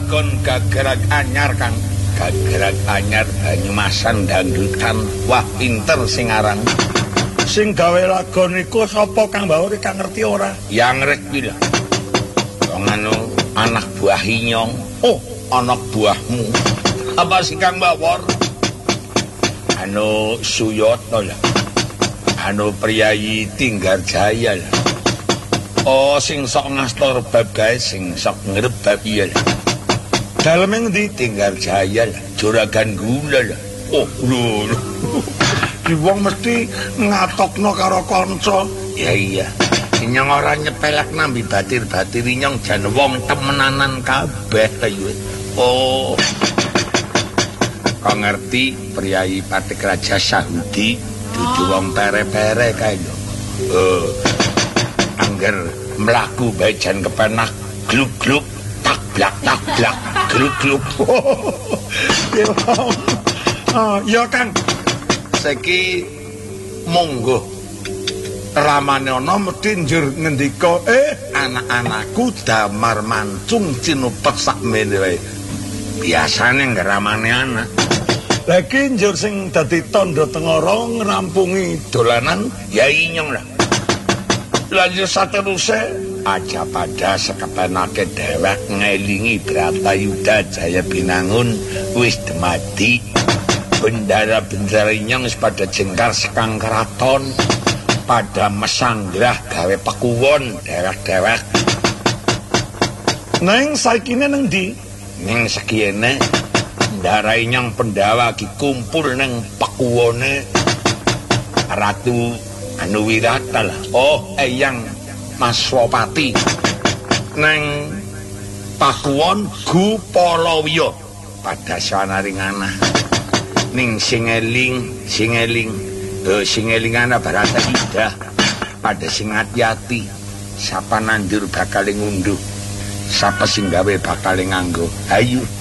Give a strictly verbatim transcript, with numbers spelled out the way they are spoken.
lakon gagerak anyar Kang. Gagerak anyar Banyumasan dangdutan. Wah pinter sing aran. Sing gawe lagon iku sapa Kang Bawor Kang ngerti ora? Yang ngerti lah. Wong anu anak buah Inyong. Oh, anak buahmu. Apa sih Kang Bawor? Anu Suyoto lah. Anu Priyayi Tinggarjaya lah. Oh, sing sok ngastor bab gawe sing sok ngrep bab iya lah. Dalem ndi Tinggarjaya lah, Juragan Gula lah. Oh, lho. Ki wong mesti ngatokno karo kanca. Ya iya. Inyong ora nyepelak nambi batir-batir Inyong jan wong temenanan kabeh kaya. Oh. Kok ngerti Priyayi Patik Raja Sahudi dudu wong pere-pere kae lho. Oh. Angger mlaku bae jan kepenak gluk-gluk tak-blak tak-blak gluk-gluk. Ya. Ah, ya Kang. Saiki monggo ramane ana mesti njur ngendika eh anak-anakku damar mancung cinupet sakmene wae. Biasane ngramane anak. Lagi njur sing dadi tandha tengara ngrampungi dolanan ya Inyong lah. Lanjut sateruse aja pada sekepenake dewek ngelingi Bratayuda Jaya Binangun wis demadi. Bendara-bendara Inyong wis pada jengkar sekang keraton, pada mesanggrah gawe pekuwon dewek-dewek. Neng saikine nang ndi? Ning sekiyene Ndara Inyong Pendawa ki kumpul nang pekuwone Ratu Anu Wirata lah. Oh, Eyang Maswapati. Nang pakuwon Gupalawiya pada sanaring ana. Ning sing eling, sing eling, eh sing eling ana Bratayuda pada sing ati-ati. Sapa nandur bakal ngunduh, sapa sing gawe bakal nganggo. Ayo